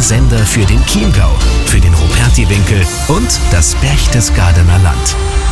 Sender für den Chiemgau, für den Rupertiwinkel und das Berchtesgadener Land.